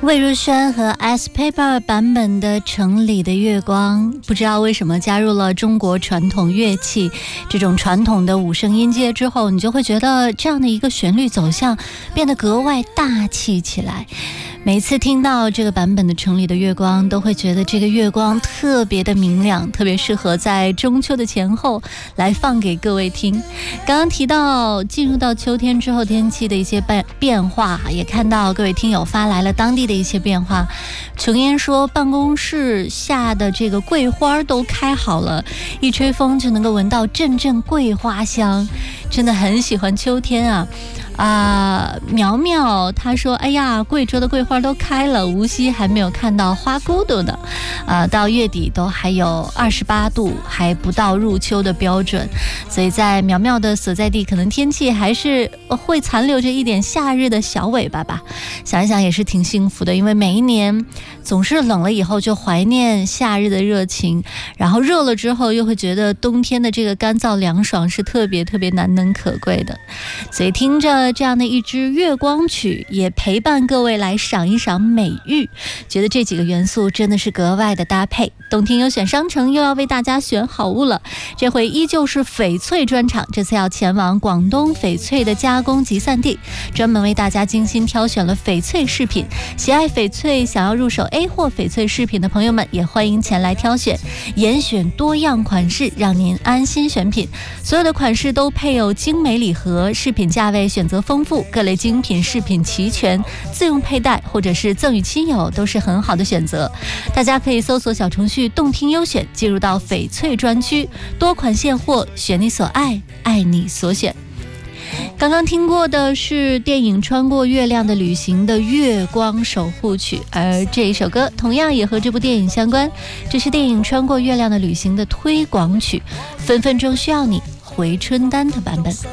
魏如萱和 S Paper 版本的《城里的月光》，不知道为什么加入了中国传统乐器这种传统的五声音阶之后，你就会觉得这样的一个旋律走向变得格外大气起来。每次听到这个版本的《城里的月光》，都会觉得这个月光特别的明亮，特别适合在中秋的前后来放给各位听。刚刚提到进入到秋天之后天气的一些变化，也看到各位听友发来了当地的一些变化。琼烟说办公室下的这个桂花都开好了，一吹风就能够闻到阵阵桂花香，真的很喜欢秋天啊。苗苗他说哎呀，贵州的桂花都开了，无锡还没有看到花骨朵的到月底都还有28度，还不到入秋的标准，所以在苗苗的所在地可能天气还是会残留着一点夏日的小尾巴吧。想一想也是挺幸福的，因为每一年总是冷了以后就怀念夏日的热情，然后热了之后又会觉得冬天的这个干燥凉爽是特别特别难能可贵的。所以听着这样的一支月光曲，也陪伴各位来赏一赏美玉，觉得这几个元素真的是格外的搭配。动听优选商城又要为大家选好物了，这回依旧是翡翠专场，这次要前往广东翡翠的加工集散地，专门为大家精心挑选了翡翠饰品。喜爱翡翠想要入手 A 货翡翠饰品的朋友们，也欢迎前来挑选，严选多样款式，让您安心选品。所有的款式都配有精美礼盒，饰品价位选择丰富，各类精品饰品齐全，自用佩戴或者是赠与亲友都是很好的选择。大家可以搜索小程序动听优选，进入到翡翠专区，多款现货，选你所爱，爱你所选。刚刚听过的是电影《穿过月亮的旅行》的月光守护曲，而这一首歌同样也和这部电影相关，这是电影《穿过月亮的旅行》的推广曲，分分钟需要你回春丹的版本。